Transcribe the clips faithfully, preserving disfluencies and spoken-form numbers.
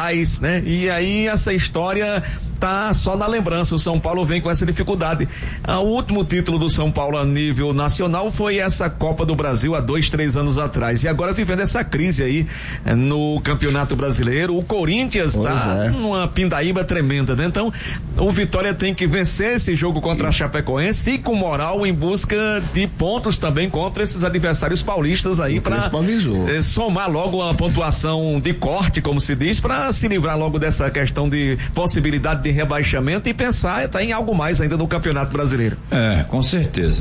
Goiás, né? E aí essa história tá só na lembrança. O São Paulo vem com essa dificuldade. O último título do São Paulo a nível nacional foi essa Copa do Brasil há dois, três anos atrás. E agora vivendo essa crise aí no Campeonato Brasileiro. O Corinthians pois tá é. numa pindaíba tremenda, né? Então, o Vitória tem que vencer esse jogo contra a Chapecoense e com moral em busca de pontos também contra esses adversários paulistas aí para eh, somar logo a pontuação de corte, como se diz, para se livrar logo dessa questão de possibilidade de rebaixamento e pensar tá, em algo mais ainda no Campeonato Brasileiro. É, com certeza.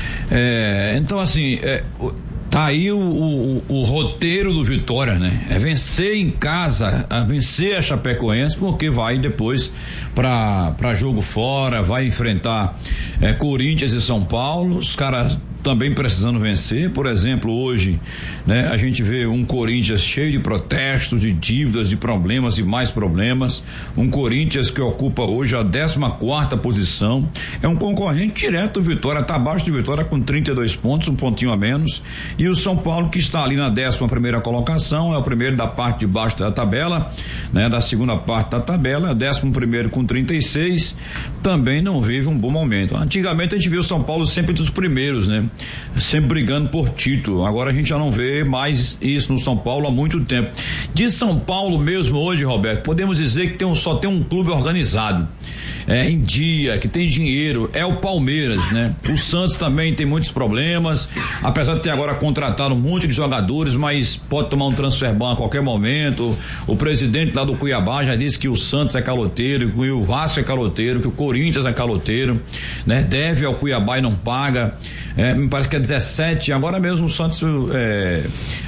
É, então, assim, é, tá aí o, o, o roteiro do Vitória, né? É vencer em casa, a vencer a Chapecoense, porque vai depois pra, pra jogo fora, vai enfrentar é, Corinthians e São Paulo, os caras também precisando vencer. Por exemplo, hoje, né, a gente vê um Corinthians cheio de protestos, de dívidas, de problemas e mais problemas. Um Corinthians que ocupa hoje a décima quarta posição. É um concorrente direto do Vitória, está abaixo do Vitória com trinta e dois pontos, um pontinho a menos. E o São Paulo, que está ali na décima primeira colocação, é o primeiro da parte de baixo da tabela, né, da segunda parte da tabela, décimo primeiro com trinta e seis, também não vive um bom momento. Antigamente a gente viu o São Paulo sempre dos primeiros, né? Sempre brigando por título. Agora a gente já não vê mais isso no São Paulo há muito tempo. De São Paulo mesmo hoje, Roberto, podemos dizer que tem um, só tem um clube organizado, é, em dia, que tem dinheiro, é o Palmeiras, né? O Santos também tem muitos problemas, apesar de ter agora contratado um monte de jogadores, mas pode tomar um transfer ban a qualquer momento. O presidente lá do Cuiabá já disse que o Santos é caloteiro, que o Vasco é caloteiro, que o Corinthians é caloteiro, né? Deve ao Cuiabá e não paga. É, me parece que é dezessete, agora mesmo o Santos é,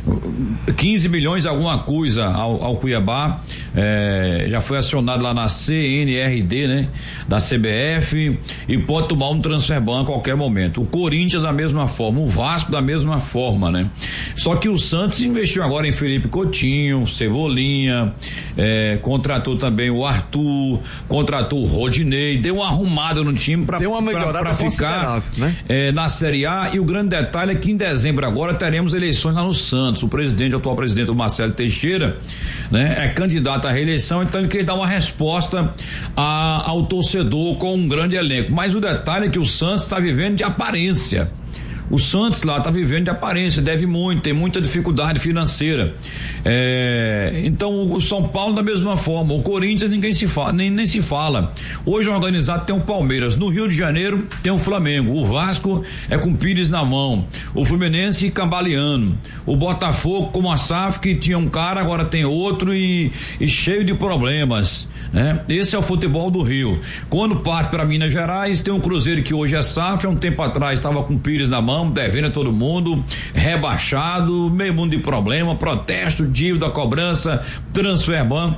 quinze milhões alguma coisa ao, ao Cuiabá, é, já foi acionado lá na C N R D, né? Da C B F, e pode tomar um transfer ban a qualquer momento. O Corinthians da mesma forma, o Vasco da mesma forma, né? Só que o Santos investiu agora em Felipe Coutinho, Cebolinha, é, contratou também o Arthur, contratou o Rodinei, deu uma arrumada no time para ficar, né? é, na Série A. E o grande detalhe é que em dezembro agora teremos eleições lá no Santos. O presidente, o atual presidente, o Marcelo Teixeira, né, é candidato à reeleição, então ele quer dar uma resposta a, ao torcedor com um grande elenco. Mas o detalhe é que o Santos está vivendo de aparência. O Santos lá está vivendo de aparência, deve muito, tem muita dificuldade financeira. É, então o São Paulo da mesma forma, o Corinthians ninguém se fala, nem, nem se fala. Hoje organizado tem o Palmeiras, no Rio de Janeiro tem o Flamengo, o Vasco é com Pires na mão, o Fluminense cambaleando, o Botafogo como a S A F, que tinha um cara, agora tem outro e, e cheio de problemas, né? Esse é o futebol do Rio. Quando parte para Minas Gerais, tem um Cruzeiro que hoje é S A F, há um tempo atrás estava com Pires na mão, devendo a todo mundo, rebaixado, meio mundo de problema, protesto, dívida, cobrança, transfer ban.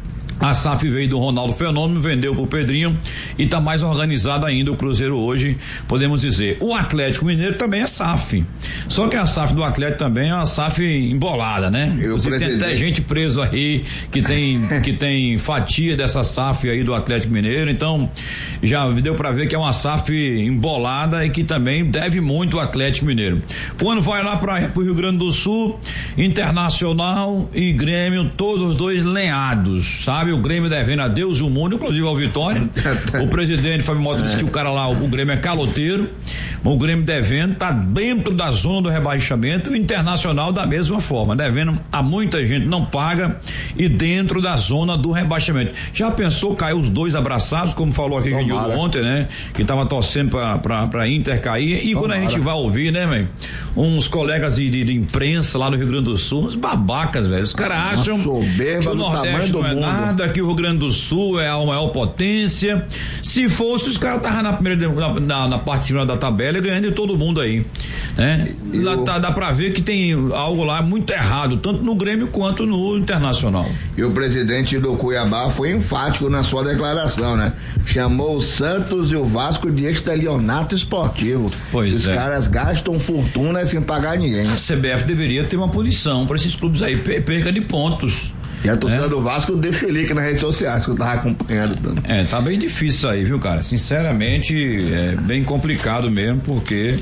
A S A F veio do Ronaldo Fenômeno, vendeu pro Pedrinho e tá mais organizado ainda o Cruzeiro hoje, podemos dizer. O Atlético Mineiro também é S A F. Só que a S A F do Atlético também é uma S A F embolada, né? Você tem até gente preso aí que tem, que tem fatia dessa S A F aí do Atlético Mineiro, então já deu pra ver que é uma S A F embolada e que também deve muito o Atlético Mineiro. Quando vai lá para pro Rio Grande do Sul, Internacional e Grêmio, todos dois lenhados, sabe? O Grêmio devendo a Deus e o mundo, inclusive ao Vitória. O presidente Fábio Mota disse que o cara lá, o Grêmio é caloteiro. O Grêmio devendo, tá dentro da zona do rebaixamento. O Internacional da mesma forma, devendo a muita gente, não paga e dentro da zona do rebaixamento. Já pensou cair os dois abraçados, como falou aqui Genildo ontem, né? Que tava torcendo pra, pra, pra Inter cair. E Tomara. Quando a gente vai ouvir, né, velho? Uns colegas de, de, de imprensa lá no Rio Grande do Sul, uns babacas, velho. Os caras acham que o Nordeste não é nada, que o Rio Grande do Sul é a maior potência. Se fosse, os caras estavam na primeira, na, na, na parte de cima da tabela e ganhando de todo mundo aí, né? E, lá, tá, dá pra ver que tem algo lá muito errado, tanto no Grêmio quanto no Internacional. E o presidente do Cuiabá foi enfático na sua declaração, né? Chamou o Santos e o Vasco de estelionato esportivo. Pois Os é. caras gastam fortuna sem pagar ninguém. A C B F deveria ter uma punição para esses clubes aí, perca de pontos. E a torcida é. do Vasco deu chilique nas redes sociais, que eu tava acompanhando também. É, tá bem difícil isso aí, viu, cara? Sinceramente, é bem complicado mesmo, porque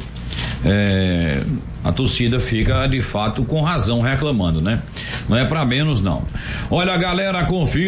é, a torcida fica, de fato, com razão reclamando, né? Não é pra menos, não. Olha, galera, confia.